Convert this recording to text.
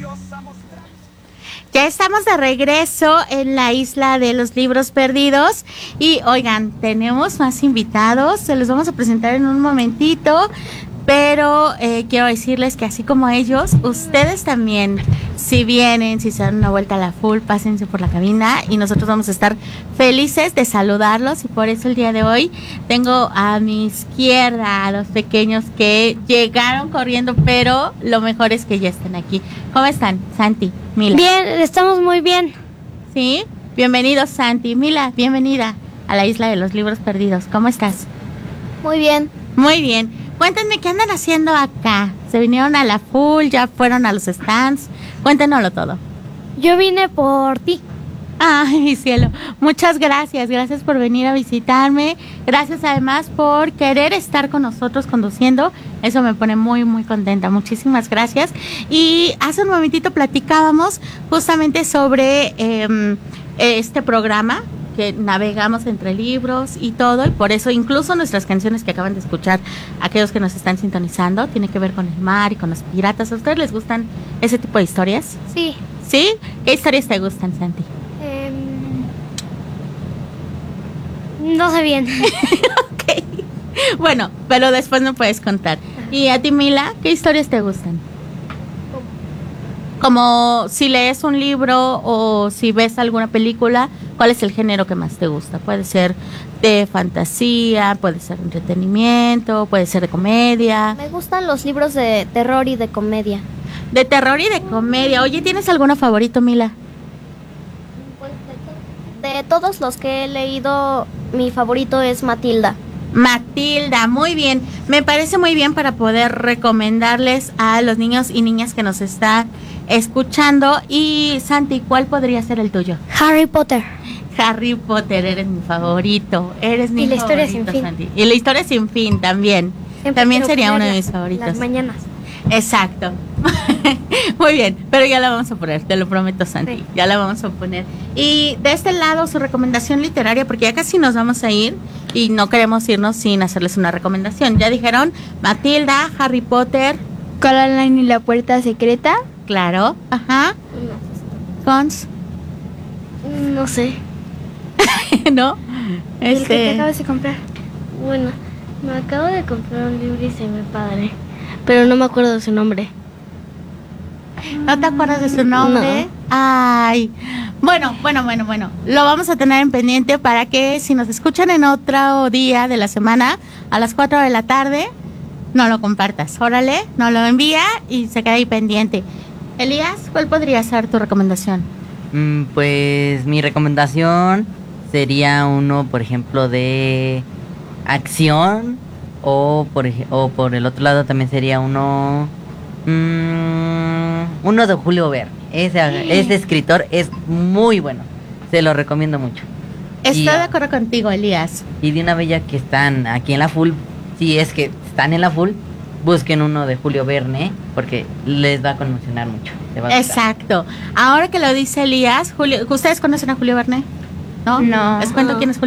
Ya estamos de regreso en la isla de los libros perdidos y oigan, tenemos más invitados, se los vamos a presentar en un momentito, pero quiero decirles que así como ellos, ustedes también, si vienen, si se dan una vuelta a la full, pásense por la cabina y nosotros vamos a estar felices de saludarlos y por eso el día de hoy tengo a mi izquierda a los pequeños que llegaron corriendo, pero lo mejor es que ya estén aquí. ¿Cómo están, Santi, Mila? Bien, estamos muy bien. ¿Sí? Bienvenidos, Santi. Mila, bienvenida a la isla de los libros perdidos. ¿Cómo estás? Muy bien. Muy bien. Cuéntenme, ¿qué andan haciendo acá? ¿Se vinieron a la full? ¿Ya fueron a los stands? Cuéntenoslo todo. Yo vine por ti. Ay, mi cielo. Muchas gracias. Gracias por venir a visitarme. Gracias además por querer estar con nosotros conduciendo. Eso me pone muy, muy contenta. Muchísimas gracias. Y hace un momentito platicábamos justamente sobre este programa que navegamos entre libros y todo, y por eso incluso nuestras canciones que acaban de escuchar, aquellos que nos están sintonizando, tiene que ver con el mar y con los piratas. ¿A ustedes les gustan ese tipo de historias? Sí. ¿Sí? ¿Qué historias te gustan, Santi? No sé bien. Ok. Bueno, pero después me puedes contar. ¿Y a ti, Mila, qué historias te gustan? Como si lees un libro o si ves alguna película, ¿cuál es el género que más te gusta? Puede ser de fantasía, puede ser de entretenimiento, puede ser de comedia. Me gustan los libros de terror y de comedia. De terror y de comedia. Oye, ¿tienes alguno favorito, Mila? De todos los que he leído, mi favorito es Matilda. Matilda, muy bien. Me parece muy bien para poder recomendarles a los niños y niñas que nos están escuchando. Y Santi, ¿cuál podría ser el tuyo? Harry Potter. Harry Potter, eres mi favorito. Eres mi Y la historia favorito, sin fin. Santi. Y la historia sin fin también. Siempre También quiero sería uno de ponerla mis favoritos. Las mañanas. Exacto. Muy bien, pero ya la vamos a poner, te lo prometo, Santi. Sí. Ya la vamos a poner. Y de este lado, su recomendación literaria, porque ya casi nos vamos a ir y no queremos irnos sin hacerles una recomendación. Ya dijeron Matilda, Harry Potter. Coraline y la puerta secreta. Claro, ajá. Cons, No sé. ¿no? El que te acabas de comprar. Bueno, me acabo de comprar un libro y se me padre. Pero no me acuerdo de su nombre. ¿No te acuerdas de su nombre? No. Ay, bueno. Lo vamos a tener en pendiente para que si nos escuchan en otro día de la semana, a las 4 de la tarde, no lo compartas. Órale, no lo envía y se queda ahí pendiente. Elías, ¿cuál podría ser tu recomendación? Pues mi recomendación sería uno, por ejemplo, de acción o por el otro lado también sería uno de Julio Verne. Ese escritor es muy bueno, se lo recomiendo mucho. Estoy de acuerdo contigo, Elías. Y de una vez ya que están aquí en la full, si es que están en la full, busquen uno de Julio Verne porque les va a conmocionar mucho. Les va a gustar. Exacto. Ahora que lo dice Elías, ¿ustedes conocen a Julio Verne? ¿No? No. ¿Les cuento quién es Julio